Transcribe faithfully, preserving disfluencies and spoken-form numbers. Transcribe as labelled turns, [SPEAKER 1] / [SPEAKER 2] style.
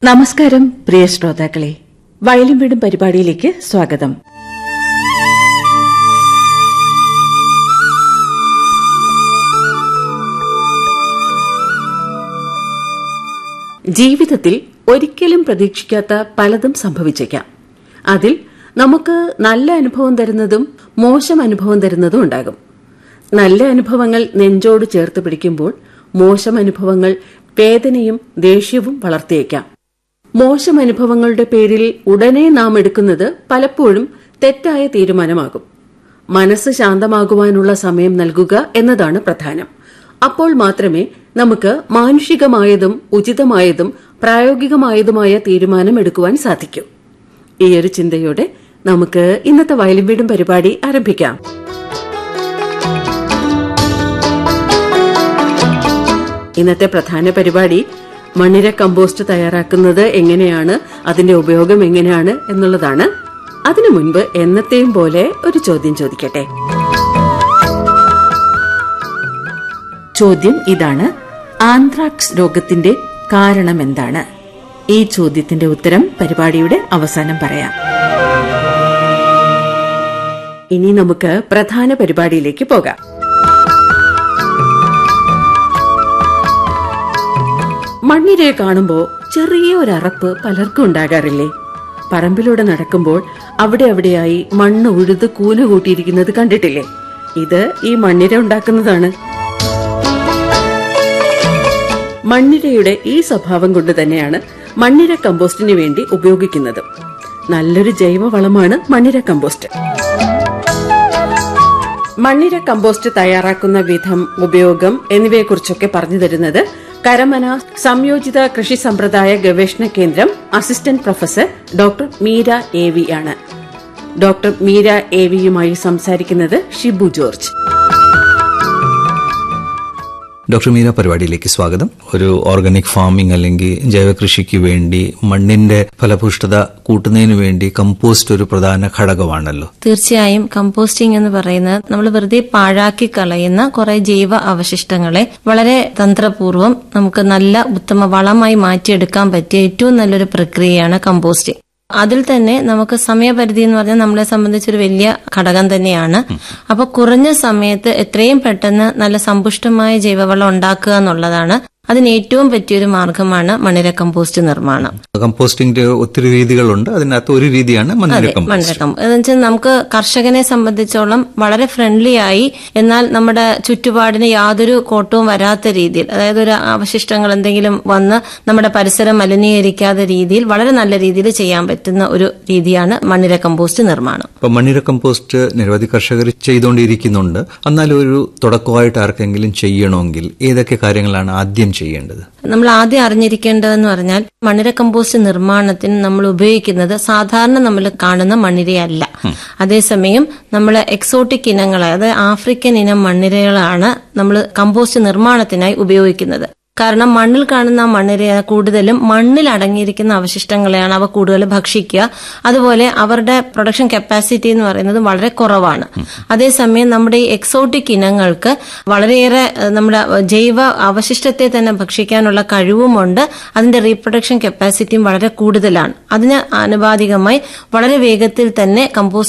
[SPEAKER 1] നമസ്കാരം പ്രിയ ശ്രോതാക്കളെ, വയലും വീടും പരിപാടിയിലേക്ക് സ്വാഗതം. ജീവിതത്തിൽ ഒരിക്കലും പ്രതീക്ഷിക്കാത്ത പലതും സംഭവിച്ചേക്കാം. അതിൽ നമുക്ക് നല്ല അനുഭവം തരുന്നതും മോശം അനുഭവം തരുന്നതും ഉണ്ടാകും. നല്ല അനുഭവങ്ങൾ നെഞ്ചോട് ചേർത്ത് പിടിക്കുമ്പോൾ മോശം അനുഭവങ്ങൾ വേദനയും ദേഷ്യവും വളർത്തിയേക്കാം. മോശം അനുഭവങ്ങളുടെ പേരിൽ ഉടനെ നാം എടുക്കുന്നത് പലപ്പോഴും തെറ്റായ തീരുമാനമാകും. മനസ്സ് ശാന്തമാകുവാനുള്ള സമയം നൽകുക എന്നതാണ് പ്രധാനം. അപ്പോൾ മാത്രമേ നമുക്ക് മാനുഷികമായതും ഉചിതമായതും പ്രായോഗികമായതുമായ തീരുമാനം എടുക്കുവാൻ സാധിക്കൂ. ഈയൊരു ചിന്തയോടെ നമുക്ക് ഇന്നത്തെ വയലും വീടും പരിപാടി ആരംഭിക്കാം. ഇന്നത്തെ പ്രധാന പരിപാടി മണ്ണിര കമ്പോസ്റ്റ് തയ്യാറാക്കുന്നത് എങ്ങനെയാണ്, അതിന്റെ ഉപയോഗം എങ്ങനെയാണ് എന്നുള്ളതാണ്. അതിനു മുൻപ് എന്നത്തെയും പോലെ ഒരു ചോദ്യം ചോദിക്കട്ടെ. ചോദ്യം ഇതാണ്: ആന്ത്രാക്സ് രോഗത്തിന്റെ കാരണം എന്താണ്? ഈ ചോദ്യത്തിന്റെ ഉത്തരം പരിപാടിയുടെ അവസാനം പറയാം. ഇനി നമുക്ക് പ്രധാന പരിപാടിയിലേക്ക് പോകാം. മണ്ണിരയെ കാണുമ്പോൾ ചെറിയ ഒരറപ്പ് പലർക്കും ഉണ്ടാകാറില്ലേ? പറമ്പിലൂടെ നടക്കുമ്പോൾ അവിടെ അവിടെയായി മണ്ണ് ഉഴുത് കൂന കൂട്ടിയിരിക്കുന്നത് കണ്ടിട്ടില്ലേ? ഇത് ഈ മണ്ണിര ഉണ്ടാക്കുന്നതാണ്. മണ്ണിരയുടെ ഈ സ്വഭാവം കൊണ്ട് തന്നെയാണ് മണ്ണിര കമ്പോസ്റ്റിന് വേണ്ടി ഉപയോഗിക്കുന്നത്. നല്ലൊരു ജൈവവളമാണ് മണ്ണിര കമ്പോസ്റ്റ്. മണ്ണിര കമ്പോസ്റ്റ് തയ്യാറാക്കുന്ന വിധം, ഉപയോഗം എന്നിവയെക്കുറിച്ചൊക്കെ പറഞ്ഞു തരുന്നത് കരമന സംയോജിത കൃഷി സമ്പ്രദായ ഗവേഷണ കേന്ദ്രം assistant professor doctor Meera A V ആണ്. ഡോക്ടർ മീര എ വിയുമായി സംസാരിക്കുന്നത് ഷിബു ജോർജ്.
[SPEAKER 2] ഡോക്ടർ മീര, പരിപാടിയിലേക്ക് സ്വാഗതം. ഒരു ഓർഗാനിക് ഫാമിംഗ് അല്ലെങ്കിൽ ജൈവകൃഷിക്ക് വേണ്ടി മണ്ണിന്റെ ഫലപുഷ്ടത കൂട്ടുന്നതിന് വേണ്ടി കമ്പോസ്റ്റ് ഒരു പ്രധാന ഘടകമാണല്ലോ.
[SPEAKER 3] തീർച്ചയായും കമ്പോസ്റ്റിംഗ് എന്ന് പറയുന്നത് നമ്മൾ വെറുതെ പാഴാക്കി കളയുന്ന കുറെ ജൈവ അവശിഷ്ടങ്ങളെ വളരെ തന്ത്രപൂർവ്വം നമുക്ക് നല്ല ഉത്തമ വളമായി മാറ്റിയെടുക്കാൻ പറ്റിയ ഏറ്റവും നല്ലൊരു പ്രക്രിയയാണ് കമ്പോസ്റ്റിംഗ്. അതിൽ തന്നെ നമുക്ക് സമയപരിധി എന്ന് പറഞ്ഞാൽ നമ്മളെ സംബന്ധിച്ചൊരു വലിയ ഘടകം തന്നെയാണ്. അപ്പൊ കുറഞ്ഞ സമയത്ത് എത്രയും പെട്ടെന്ന് നല്ല സമ്പുഷ്ടമായ ജൈവവളം ഉണ്ടാക്കുക എന്നുള്ളതാണ്. അതിന് ഏറ്റവും പറ്റിയൊരു മാർഗമാണ് മണ്ണിര കമ്പോസ്റ്റ് നിർമ്മാണം.
[SPEAKER 2] കമ്പോസ്റ്റിംഗിന്റെ ഒത്തിരി രീതികളുണ്ട്. അതിനകത്ത് ഒരു രീതിയാണ് മണ്ണിര കമ്പോസ്റ്റ്.
[SPEAKER 3] എന്നുവെച്ചാൽ നമുക്ക് കർഷകനെ സംബന്ധിച്ചോളം വളരെ ഫ്രണ്ട്ലി ആയി, എന്നാൽ നമ്മുടെ ചുറ്റുപാടിന് യാതൊരു കോട്ടവും വരാത്ത രീതിയിൽ, അതായത് ഒരു അവശിഷ്ടങ്ങൾ എന്തെങ്കിലും വന്ന് നമ്മുടെ പരിസരം മലിനീകരിക്കാത്ത രീതിയിൽ വളരെ നല്ല രീതിയിൽ ചെയ്യാൻ പറ്റുന്ന ഒരു രീതിയാണ് മണ്ണിര കമ്പോസ്റ്റ് നിർമ്മാണം.
[SPEAKER 2] അപ്പൊ മണ്ണിര കമ്പോസ്റ്റ് നിരവധി കർഷകർ ചെയ്തുകൊണ്ടിരിക്കുന്നുണ്ട്. എന്നാലും ഒരു തുടക്കമായിട്ട് ആർക്കെങ്കിലും ചെയ്യണമെങ്കിൽ ഏതൊക്കെ കാര്യങ്ങളാണ് ആദ്യം ചെയ്യേണ്ടത്?
[SPEAKER 3] നമ്മൾ ആദ്യം അറിഞ്ഞിരിക്കേണ്ടതെന്ന് പറഞ്ഞാൽ മണ്ണിര കമ്പോസ്റ്റ് നിർമ്മാണത്തിന് നമ്മൾ ഉപയോഗിക്കുന്നത് സാധാരണ നമ്മൾ കാണുന്ന മണ്ണിരയല്ല. അതേസമയം നമ്മൾ എക്സോട്ടിക് ഇനങ്ങളെ, അതായത് ആഫ്രിക്കൻ ഇനം മണ്ണിരകളാണ് നമ്മൾ കമ്പോസ്റ്റ് നിർമ്മാണത്തിനായി ഉപയോഗിക്കുന്നത്. കാരണം മണ്ണിൽ കാണുന്ന മണ്ണിര കൂടുതലും മണ്ണിൽ അടങ്ങിയിരിക്കുന്ന അവശിഷ്ടങ്ങളെയാണ് അവ കൂടുതൽ ഭക്ഷിക്കുക. അതുപോലെ അവരുടെ പ്രൊഡക്ഷൻ കപ്പാസിറ്റി എന്ന് പറയുന്നത് വളരെ കുറവാണ്. അതേസമയം നമ്മുടെ ഈ എക്സോട്ടിക് ഇനങ്ങൾക്ക് വളരെയേറെ നമ്മുടെ ജൈവ അവശിഷ്ടത്തെ തന്നെ ഭക്ഷിക്കാനുള്ള കഴിവുമുണ്ട്. അതിന്റെ റീപ്രൊഡക്ഷൻ കപ്പാസിറ്റിയും വളരെ കൂടുതലാണ്. അതിന് ആനുപാതികമായി വളരെ വേഗത്തിൽ തന്നെ കമ്പോസ്റ്റ്